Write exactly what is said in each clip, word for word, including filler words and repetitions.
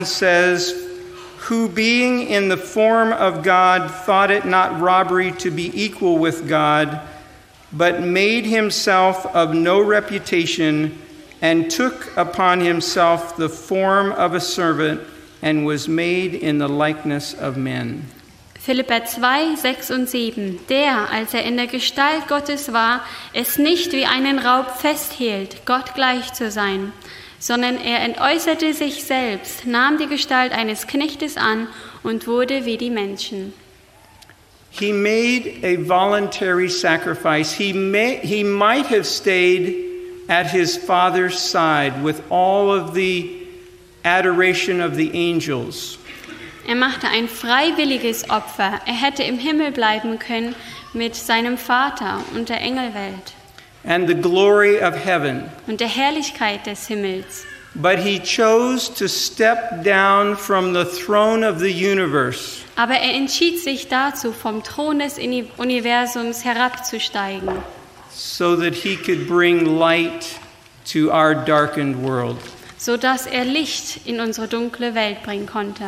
says, who being in the form of God thought it not robbery to be equal with God, but made himself of no reputation and took upon himself the form of a servant and was made in the likeness of men. Philipper zwei, sechs und sieben. Der, als er in der Gestalt Gottes war, es nicht wie einen Raub festhielt, Gott gleich zu sein, sondern er entäußerte sich selbst, nahm die Gestalt eines Knechtes an und wurde wie die Menschen. He made a voluntary sacrifice. He may, he might have stayed at his Father's side with all of the adoration of the angels. Er machte ein freiwilliges Opfer. Er hätte im Himmel bleiben können mit seinem Vater und der Engelwelt And the glory of heaven. und der Herrlichkeit des Himmels. But he chose to step down from the throne of the universe Aber er entschied sich dazu, vom Thron des Universums herabzusteigen, so that he could bring light to our darkened world. sodass er Licht in unsere dunkle Welt bringen konnte.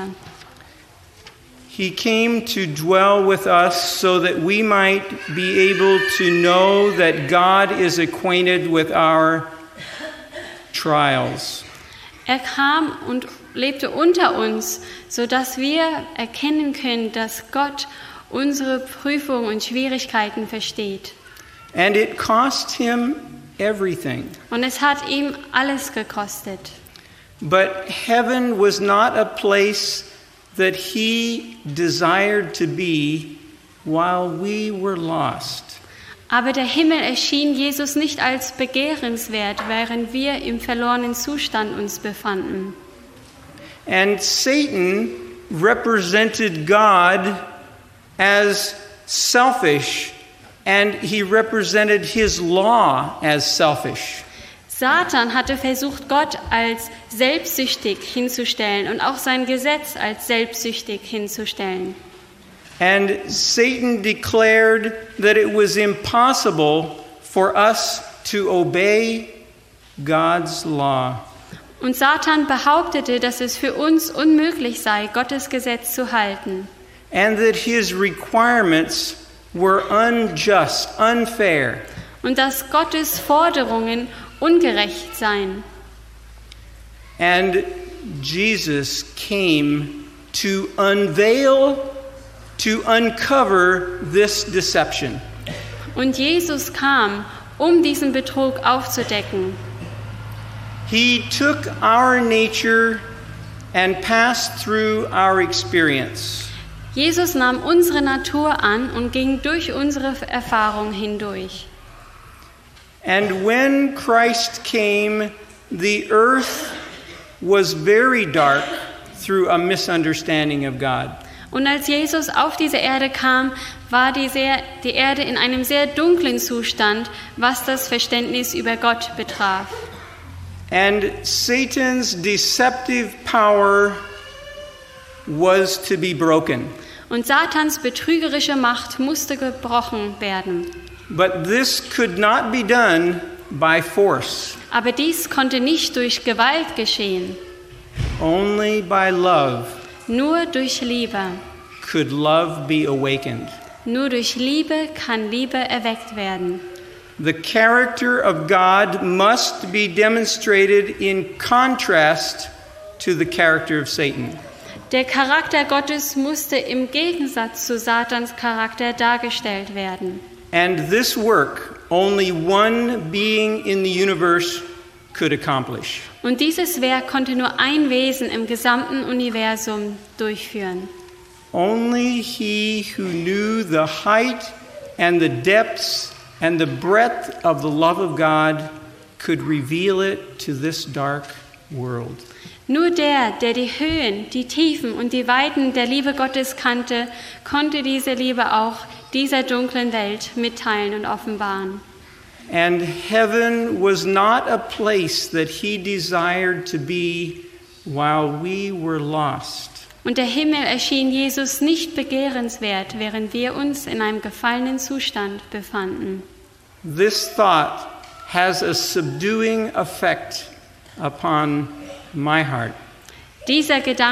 He came to dwell with us so that we might be able to know that God is acquainted with our trials. Er kam und lebte unter uns, sodass wir erkennen können, dass Gott unsere Prüfungen und Schwierigkeiten versteht. And it cost him everything. Und es hat ihm alles gekostet. But heaven was not a place that he desired to be while we were lost. Aber der Himmel erschien Jesus nicht als begehrenswert, während wir im verlorenen Zustand uns befanden. And Satan represented God as selfish, and he represented his law as selfish. Satan hatte versucht, Gott als selbstsüchtig hinzustellen und auch sein Gesetz als selbstsüchtig hinzustellen. And Satan declared that it was impossible for us to obey God's law. Und Satan behauptete, dass es für uns unmöglich sei, Gottes Gesetz zu halten. And that his requirements were unjust, unfair. Und dass Gottes Forderungen ungerecht seien. And Jesus came to unveil, to uncover this deception. Und Jesus kam, um diesen Betrug aufzudecken. He took our nature and passed through our experience. Jesus nahm unsere Natur an und ging durch unsere Erfahrung hindurch. And when Christ came, the earth was very dark through a misunderstanding of God. Und als Jesus auf diese Erde kam, war die, sehr, die Erde in einem sehr dunklen Zustand, was das Verständnis über Gott betraf. And Satan's deceptive power was to be broken. Und Satans betrügerische Macht musste gebrochen werden. But this could not be done by force. Aber dies konnte nicht durch Gewalt geschehen. Only by love Nur durch Liebe. could love be awakened. Nur durch Liebe kann Liebe erweckt werden. The character of God must be demonstrated in contrast to the character of Satan. Der Charakter Gottes musste im Gegensatz zu Satans Charakter dargestellt werden. And this work only one being in the universe could accomplish. Und dieses Werk konnte nur ein Wesen im gesamten Universum durchführen. Only he who knew the height and the depths and the breadth of the love of God could reveal it to this dark world. Nur der, der die Höhen, die Tiefen und die Weiten der Liebe Gottes kannte, konnte diese Liebe auch dieser dunklen Welt mitteilen und offenbaren. And heaven was not a place that he desired to be while we were lost. Und der Himmel erschien Jesus nicht begehrenswert, während wir uns in einem gefallenen Zustand befanden. This thought has a subduing effect upon my heart. Dieser Gedanke